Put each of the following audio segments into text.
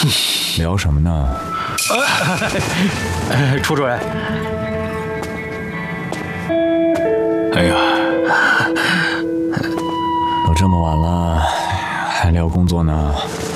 聊什么呢？ 楚主任。 哎呀， 都这么晚了，还聊工作呢？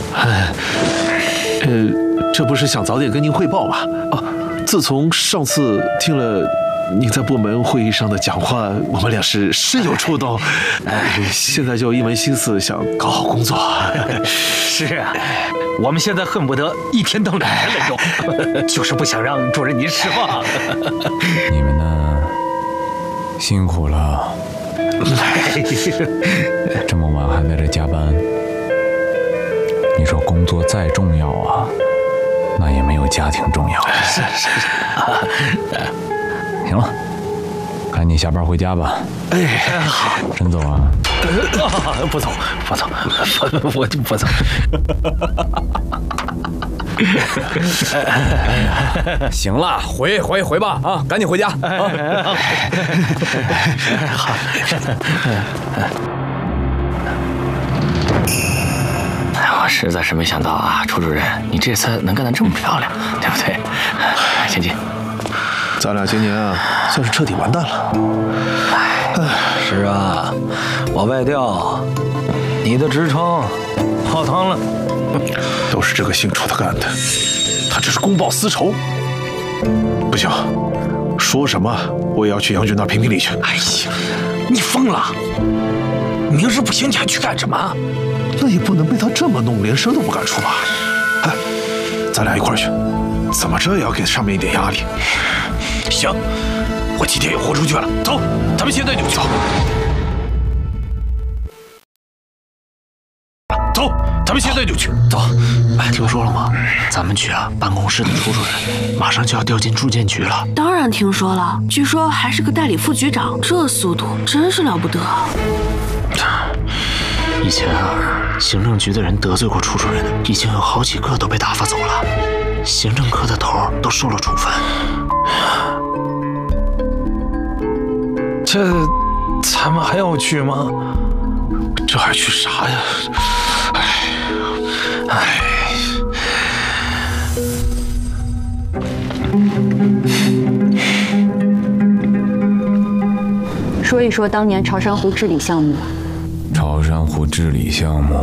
这不是想早点跟您汇报吗？啊，自从上次听了您在部门会议上的讲话，我们俩是深有触动。现在就一门心思想搞好工作。 是啊，我们现在恨不得一天当2天来用，就是不想让主任您失望。 你们呢？辛苦了，这么晚还在这加班。你说工作再重要啊，那也没有家庭重要。 是。 行了，赶紧下班回家吧。 好， 真走啊？ 不走，我就不走。 行了，回吧啊，赶紧回家。 好。 我实在是没想到啊，楚主任，你这次能干得这么漂亮，对不对？请进。 咱俩今年啊，算是彻底完蛋了。 是啊，我外调，你的职称泡汤了。 都是这个姓楚的干的，他这是公报私仇。不行，说什么我也要去杨局那评评理去。 哎呀，你疯了！明日不行，你还去干什么？ 那也不能被他这么弄，连声都不敢出吧？哎，咱俩一块儿去，怎么着也要给上面一点压力。 行，我今天也豁出去了。走，咱们现在就去。走，咱们现在就去。走。哎，听说了吗？咱们去啊，办公室的楚主任马上就要调进住建局了。 当然听说了，据说还是个代理副局长，这速度真是了不得。 以前啊，行政局的人得罪过楚主任的，已经有好几个都被打发走了，行政科的头都受了处分。这，咱们还要去吗？ 这还去啥呀？ 说一说当年潮珊瑚治理项目吧。 潮珊瑚治理项目，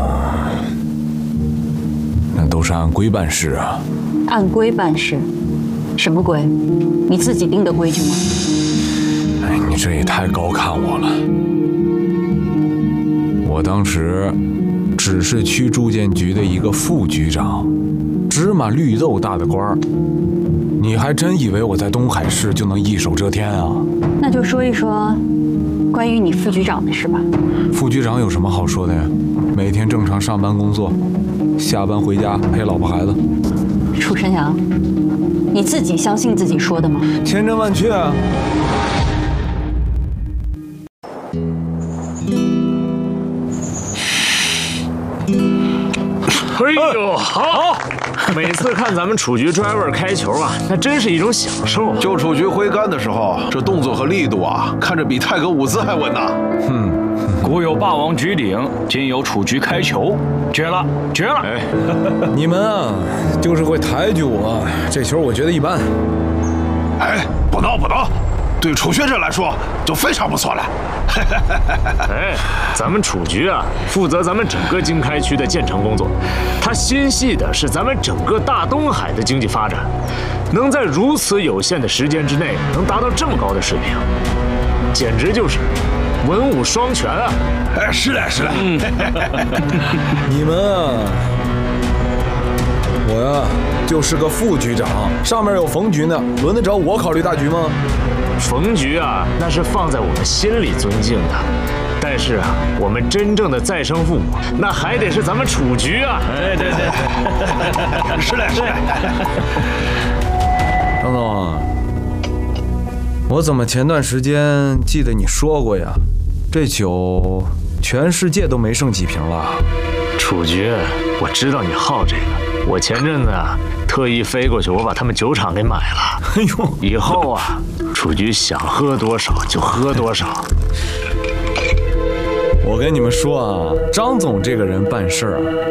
那都是按规办事啊。 按规办事？什么规？你自己定的规矩吗？ 哎，你这也太高看我了。我当时只是区住建局的一个副局长，芝麻绿豆大的官儿，你还真以为我在东海市就能一手遮天啊？ 那就说一说关于你副局长的事吧。 副局长有什么好说的呀？每天正常上班工作，下班回家陪老婆孩子。 楚晨阳，你自己相信自己说的吗？ 千真万确啊！ 哎呦，好！每次看咱们楚局 driver 开球啊，那真是一种享受。 就楚局挥杆的时候，这动作和力度啊，看着比泰格伍兹还稳呐。 古有霸王举鼎，今有楚局开球，绝了，绝了！哎， 你们啊，就是会抬举我，这球我觉得一般。 哎，不闹，对楚先生来说就非常不错了。 哎，咱们楚局啊，负责咱们整个经开区的建成工作，他心系的是咱们整个大东海的经济发展，能在如此有限的时间之内能达到这么高的水平，简直就是文武双全啊！ 哎，是嘞。 你们啊，我呀就是个副局长，上面有冯局呢，轮得着我考虑大局吗？ 冯局啊，那是放在我们心里尊敬的，但是啊，我们真正的再生父母，那还得是咱们楚局啊！哎，对， 是嘞。 张总，我怎么前段时间记得你说过呀？这酒全世界都没剩几瓶了。 楚局，我知道你好这个，我前阵子啊特意飞过去，我把他们酒厂给买了。哎呦，以后啊，楚局想喝多少就喝多少。 我跟你们说啊，张总这个人办事儿